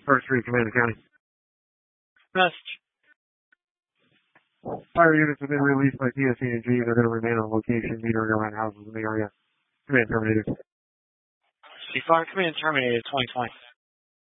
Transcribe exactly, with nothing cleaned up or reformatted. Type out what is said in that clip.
First Street, Command County. Message. Fire units have been released by P S E and G. They're going to remain on location, metering around houses in the area. Command terminated. C five Command terminated, twenty twenty.